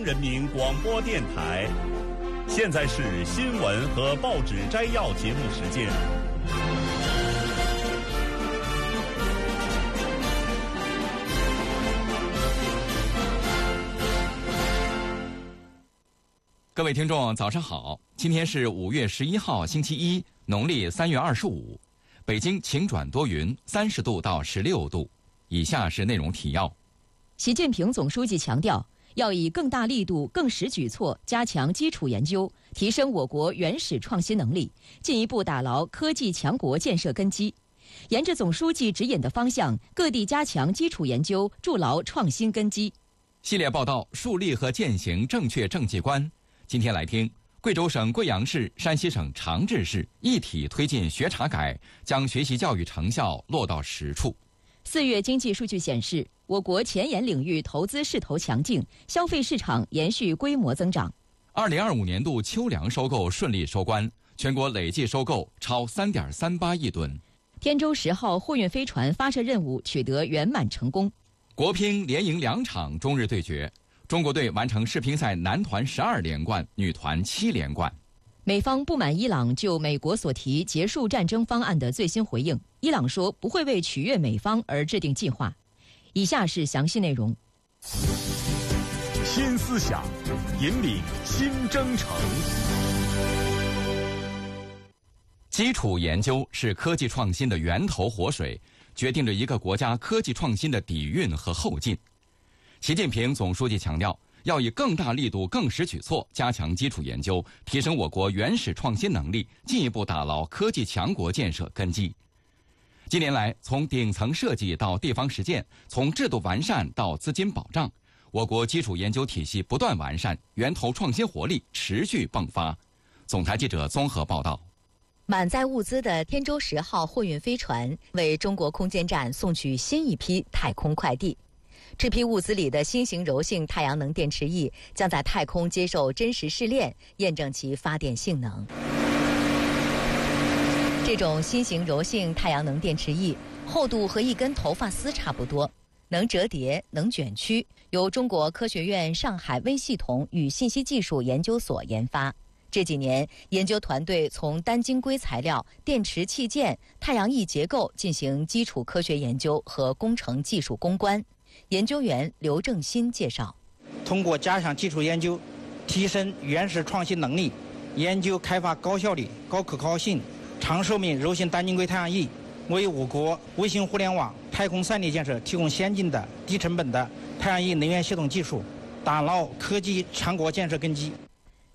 人民广播电台，现在是新闻和报纸摘要节目时间。 各位听众，早上好！今天是5月11号，星期一，农历3月25。北京晴转多云，30度到16度。以下是内容提要： 习近平总书记强调，要以更大力度、更实举措加强基础研究，提升我国原始创新能力，进一步打牢科技强国建设根基。沿着总书记指引的方向，各地加强基础研究，筑牢创新根基。 系列报道树立和践行正确政绩观。今天来听贵州省贵阳市、山西省长治市一体推进学查改，将学习教育成效落到实处。 4月经济数据显示，我国前沿领域投资势头强劲，消费市场延续规模增长。 2025年度秋粮收购顺利收官，全国累计收购超3.38亿吨。 天舟10号货运飞船发射任务取得圆满成功。 国乒连赢2场中日对决。中国队完成世乒赛男团12连冠，女团7连冠。 美方不满伊朗就美国所提结束战争方案的最新回应，伊朗说不会为取悦美方而制定计划。以下是详细内容。 新思想，引领新征程。 基础研究是科技创新的源头活水，决定着一个国家科技创新的底蕴和后劲。习近平总书记强调，要以更大力度、更实举措加强基础研究，提升我国原始创新能力，进一步打牢科技强国建设根基。近年来，从顶层设计到地方实践，从制度完善到资金保障，我国基础研究体系不断完善，源头创新活力持续迸发。总台记者综合报道。 满载物资的天舟10号货运飞船为中国空间站送去新一批太空快递。这批物资里的新型柔性太阳能电池翼将在太空接受真实试炼，验证其发电性能。这种新型柔性太阳能电池翼厚度和一根头发丝差不多，能折叠，能卷曲，由中国科学院上海微系统与信息技术研究所研发。这几年，研究团队从单晶硅材料、电池器件、太阳翼结构进行基础科学研究和工程技术攻关。研究员刘正新介绍， 通过加强基础研究，提升原始创新能力，研究开发高效率、高可靠性、长寿命柔性单晶硅太阳翼，为我国卫星互联网、太空3类建设提供先进的、低成本的太阳翼能源系统技术，打牢科技强国建设根基。